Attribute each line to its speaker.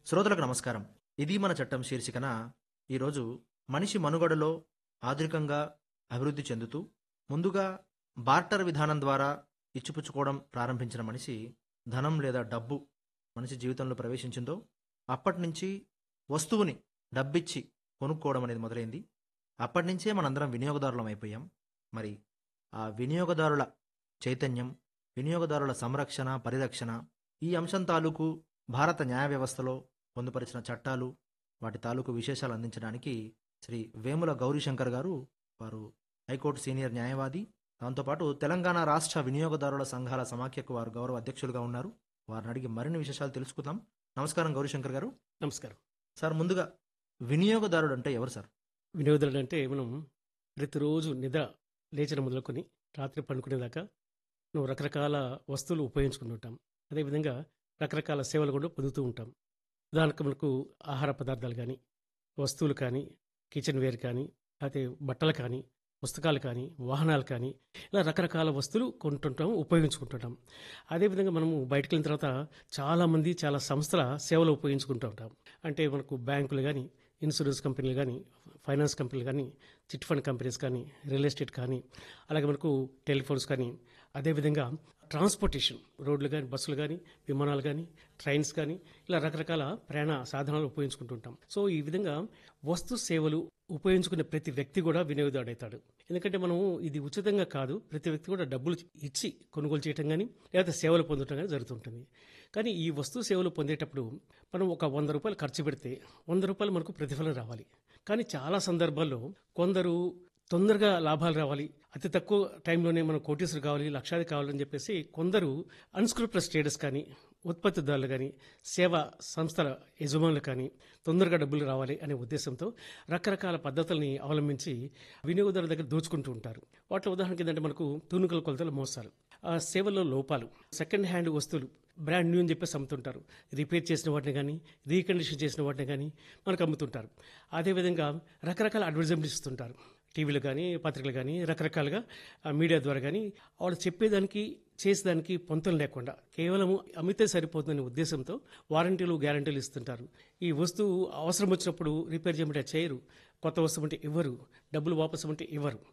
Speaker 1: శ్రోతలకు నమస్కారం. ఇది మన చట్టం శీర్షికన ఈరోజు మనిషి మనుగడలో ఆధునికంగా అభివృద్ధి చెందుతూ ముందుగా బార్టర్ విధానం ద్వారా ఇచ్చిపుచ్చుకోవడం ప్రారంభించిన మనిషి ధనం లేదా డబ్బు మనిషి జీవితంలో ప్రవేశించిందో అప్పటి నుంచి వస్తువుని డబ్బిచ్చి కొనుక్కోవడం అనేది మొదలైంది. అప్పటి నుంచే మనందరం వినియోగదారులం అయిపోయాం. మరి ఆ వినియోగదారుల చైతన్యం, వినియోగదారుల సంరక్షణ, పరిరక్షణ ఈ అంశం తాలూకు భారత న్యాయ వ్యవస్థలో పొందుపరిచిన చట్టాలు, వాటి తాలూకు విశేషాలు అందించడానికి శ్రీ వేముల గౌరీశంకర్ గారు, వారు హైకోర్టు సీనియర్ న్యాయవాది, దాంతోపాటు తెలంగాణ రాష్ట్ర వినియోగదారుల సంఘాల సమాఖ్యకు వారు గౌరవ అధ్యక్షులుగా ఉన్నారు. వారిని అడిగి మరిన్ని విశేషాలు తెలుసుకుందాం. నమస్కారం గౌరీశంకర్ గారు.
Speaker 2: నమస్కారం.
Speaker 1: సార్, ముందుగా వినియోగదారుడు అంటే ఎవరు సార్?
Speaker 2: వినియోగదారుడు అంటే మనం ప్రతిరోజు నిద్ర లేచిన మొదలుకొని రాత్రి పండుకునేదాకా నువ్వు రకరకాల వస్తువులు ఉపయోగించుకుంటూ ఉంటాం. అదేవిధంగా రకరకాల సేవలు కూడా పొందుతూ ఉంటాం. ఉదాహరణకు మనకు ఆహార పదార్థాలు కానీ, వస్తువులు కానీ, కిచెన్ వేర్ కానీ, అయితే బట్టలు కానీ, పుస్తకాలు కానీ, వాహనాలు కానీ, ఇలా రకరకాల వస్తువులు కొంటుంటాం, ఉపయోగించుకుంటుంటాం. అదేవిధంగా మనము బయటకు వెళ్ళిన తర్వాత చాలామంది చాలా సంస్థల సేవలు ఉపయోగించుకుంటూ ఉంటాం. అంటే మనకు బ్యాంకులు కానీ, ఇన్సూరెన్స్ కంపెనీలు కానీ, ఫైనాన్స్ కంపెనీలు కానీ, చిట్ ఫండ్ కంపెనీస్ కానీ, రియల్ ఎస్టేట్ కానీ, అలాగే మనకు టెలిఫోన్స్ కానీ, అదేవిధంగా ట్రాన్స్పోర్టేషన్ రోడ్లు కానీ, బస్సులు కానీ, విమానాలు కానీ, ట్రైన్స్ కానీ, ఇలా రకరకాల ప్రయాణ సాధనాలు ఉపయోగించుకుంటుంటాం. సో ఈ విధంగా వస్తు సేవలు ఉపయోగించుకునే ప్రతి వ్యక్తి కూడా వినియోగదారుడు అవుతాడు. ఎందుకంటే మనం ఇది ఉచితంగా కాదు, ప్రతి వ్యక్తి కూడా డబ్బులు ఇచ్చి కొనుగోలు చేయటం కానీ, లేకపోతే సేవలు పొందటం కానీ జరుగుతుంటుంది. కానీ ఈ వస్తు సేవలు పొందేటప్పుడు మనం ఒక 100 రూపాయలు ఖర్చు పెడితే 100 రూపాయలు మనకు ప్రతిఫలం రావాలి. కానీ చాలా సందర్భాల్లో కొందరు తొందరగా లాభాలు రావాలి, అతి తక్కువ టైంలోనే మనం కోటీసులు కావాలి, లక్షాది కావాలని చెప్పేసి కొందరు అన్స్క్రూపులస్ ట్రేడర్స్ కానీ, ఉత్పత్తిదారులు కానీ, సేవా సంస్థల యజమానులు కానీ తొందరగా డబ్బులు రావాలి అనే ఉద్దేశంతో రకరకాల పద్ధతుల్ని అవలంబించి వినియోగదారుల దగ్గర దోచుకుంటూ ఉంటారు. వాటిలో ఉదాహరణకి ఏంటంటే మనకు తూనికల కొలతలు మోసాలు, ఆ సేవల్లో లోపాలు, సెకండ్ హ్యాండ్ వస్తువులు బ్రాండ్ న్యూ అని చెప్పేసి అమ్ముతుంటారు. రిపేర్ చేసిన వాటిని కానీ, రీకండిషన్ చేసిన వాటిని కానీ మనకు అమ్ముతుంటారు. అదేవిధంగా రకరకాల అడ్వర్టైజ్మెంట్స్ ఇస్తుంటారు. టీవీలు కానీ, పత్రికలు కానీ, రకరకాలుగా మీడియా ద్వారా కానీ వాళ్ళు చెప్పేదానికి చేసేదానికి పొంతలు లేకుండా కేవలం అమ్మితే సరిపోతుందనే ఉద్దేశంతో వారంటీలు, గ్యారంటీలు ఇస్తుంటారు. ఈ వస్తువు అవసరం వచ్చినప్పుడు రిపేర్ చేయమంటే చేయరు, కొత్త వస్తువు అంటే ఇవ్వరు, డబ్బులు వాపసు అంటే ఇవ్వరు.